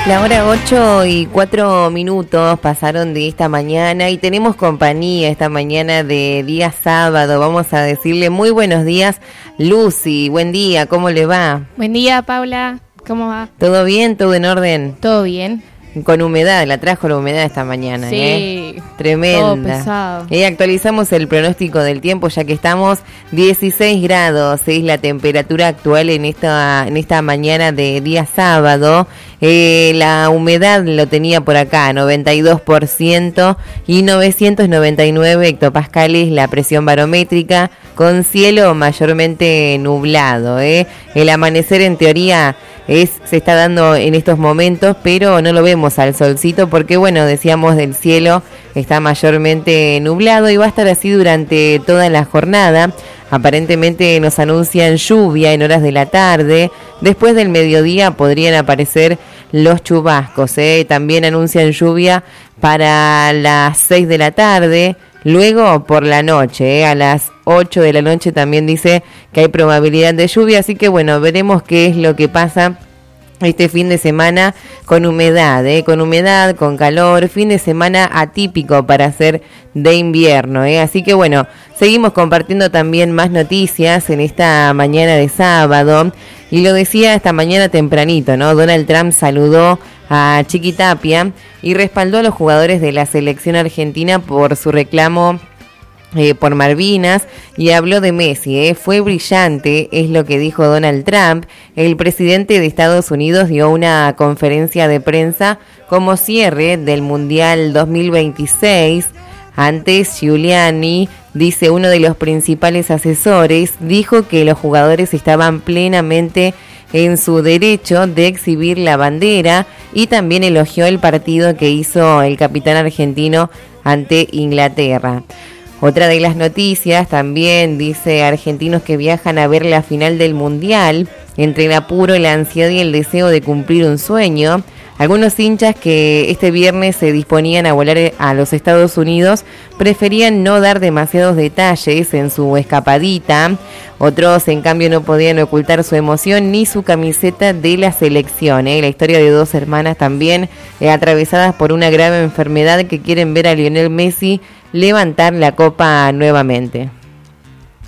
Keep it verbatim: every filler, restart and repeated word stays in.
La hora ocho y cuatro minutos pasaron de esta mañana y tenemos compañía esta mañana de día sábado. Vamos a decirle muy buenos días, Lucy. Buen día, ¿cómo le va? Buen día, Paula. ¿Cómo va? ¿Todo bien? ¿Todo en orden? Todo bien. Con humedad, la trajo la humedad esta mañana, sí, ¿eh? Tremenda. Todo pesado. Y actualizamos el pronóstico del tiempo, ya que estamos dieciséis grados, es la temperatura actual en esta en esta mañana de día sábado. Eh, la humedad lo tenía por acá, noventa y dos por ciento y novecientos noventa y nueve hectopascales la presión barométrica, con cielo mayormente nublado, ¿eh? El amanecer en teoría es se está dando en estos momentos, pero no lo vemos al solcito porque, bueno, decíamos del cielo está mayormente nublado y va a estar así durante toda la jornada. Aparentemente nos anuncian lluvia en horas de la tarde. Después del mediodía podrían aparecer los chubascos, ¿eh? También anuncian lluvia para las seis de la tarde. Luego por la noche, ¿eh? A las ocho de la noche también dice que hay probabilidad de lluvia. Así que bueno, veremos qué es lo que pasa este fin de semana con humedad, ¿eh? Con humedad, con calor, fin de semana atípico para ser de invierno, ¿eh? Así que bueno, seguimos compartiendo también más noticias en esta mañana de sábado. Y lo decía esta mañana tempranito, ¿no? Donald Trump saludó a Chiqui Tapia y respaldó a los jugadores de la selección argentina por su reclamo Eh, por Malvinas, y habló de Messi, eh. Fue brillante, es lo que dijo Donald Trump. El presidente de Estados Unidos dio una conferencia de prensa como cierre del Mundial dos mil veintiséis. Antes, Giuliani, dice uno de los principales asesores, dijo que los jugadores estaban plenamente en su derecho de exhibir la bandera y también elogió el partido que hizo el capitán argentino ante Inglaterra. Otra de las noticias también dice argentinos que viajan a ver la final del Mundial, entre el apuro, la ansiedad y el deseo de cumplir un sueño. Algunos hinchas que este viernes se disponían a volar a los Estados Unidos preferían no dar demasiados detalles en su escapadita. Otros, en cambio, no podían ocultar su emoción ni su camiseta de la selección, ¿eh? La historia de dos hermanas también eh, atravesadas por una grave enfermedad que quieren ver a Lionel Messi levantar la copa nuevamente.